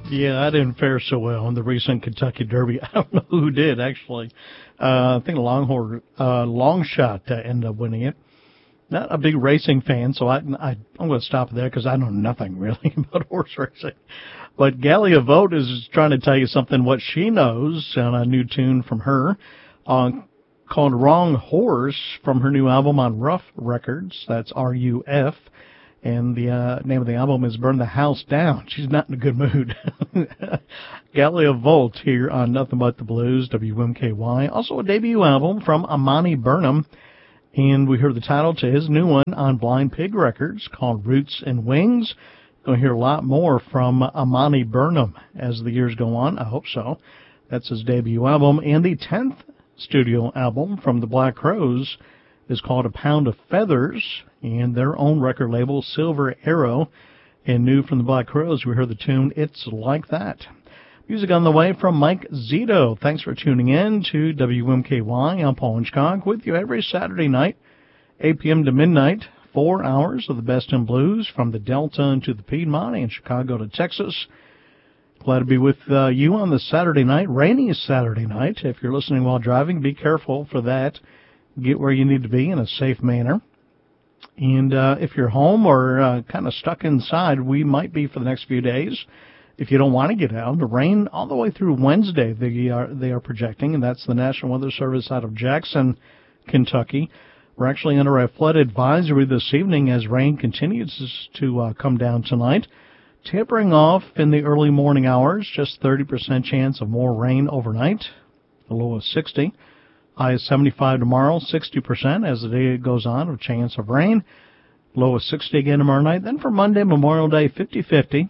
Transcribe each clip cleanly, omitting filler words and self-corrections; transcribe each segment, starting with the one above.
Yeah, I didn't fare so well in the recent Kentucky Derby. I don't know who did, actually. I think Longshot ended up winning it. Not a big racing fan, so I'm going to stop there because I know nothing really about horse racing. But Gallia Vote is trying to tell you something what she knows on a new tune from her called Wrong Horse from her new album on Rough Records. That's RUF. And the name of the album is Burn the House Down. She's not in a good mood. Gallia Volt here on Nothing But the Blues, WMKY. Also a debut album from Amani Burnham. And we heard the title to his new one on Blind Pig Records called Roots and Wings. Going to hear a lot more from Amani Burnham as the years go on. I hope so. That's his debut album. And the 10th studio album from the Black Crowes is called A Pound of Feathers, and their own record label, Silver Arrow. And new from the Black Crowes, we heard the tune It's Like That. Music on the way from Mike Zito. Thanks for tuning in to WMKY. I'm Paul Inchcock with you every Saturday night, 8 p.m. to midnight, 4 hours of the best in blues from the Delta into the Piedmont and Chicago to Texas. Glad to be with you on the Saturday night, rainy Saturday night. If you're listening while driving, be careful for that. Get where you need to be in a safe manner. And if you're home or kind of stuck inside, we might be for the next few days. If you don't want to get out, the rain all the way through Wednesday they are projecting, and that's the National Weather Service out of Jackson, Kentucky. We're actually under a flood advisory this evening as rain continues to come down tonight. Tapering off in the early morning hours, just 30% chance of more rain overnight, a low of 60. High is 75 tomorrow, 60% as the day goes on of chance of rain. Low of 60 again tomorrow night. Then for Monday, Memorial Day, 50-50.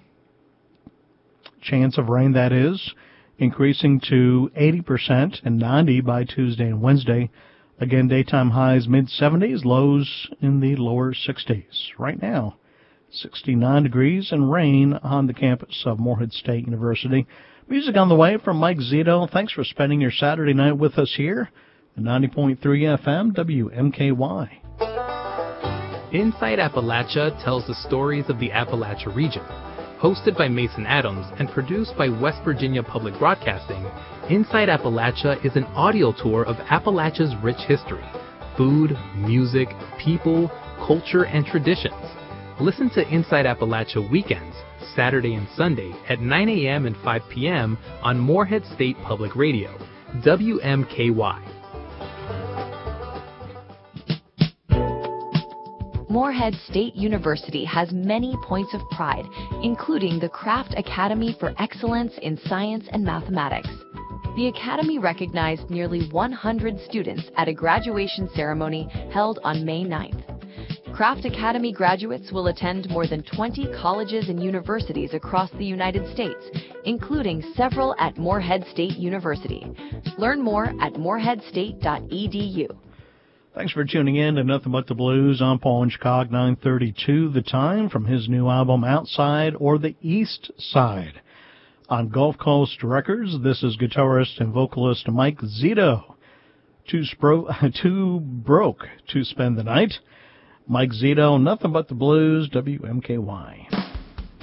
Chance of rain, that is, increasing to 80% and 90 by Tuesday and Wednesday. Again, daytime highs mid-70s, lows in the lower 60s. Right now, 69 degrees and rain on the campus of Morehead State University. Music on the way from Mike Zito. Thanks for spending your Saturday night with us here. 90.3 FM, WMKY. Inside Appalachia tells the stories of the Appalachia region. Hosted by Mason Adams and produced by West Virginia Public Broadcasting, Inside Appalachia is an audio tour of Appalachia's rich history, food, music, people, culture, and traditions. Listen to Inside Appalachia weekends, Saturday and Sunday at 9 a.m. and 5 p.m. on Morehead State Public Radio, WMKY. Morehead State University has many points of pride, including the Craft Academy for Excellence in Science and Mathematics. The Academy recognized nearly 100 students at a graduation ceremony held on May 9th. Craft Academy graduates will attend more than 20 colleges and universities across the United States, including several at Morehead State University. Learn more at moreheadstate.edu. Thanks for tuning in to Nothing But the Blues. I'm Paul Inchcock, 9:32 the time from his new album Outside or the East Side. On Gulf Coast Records, this is guitarist and vocalist Mike Zito. Too broke to spend the night. Mike Zito, Nothing But the Blues, WMKY.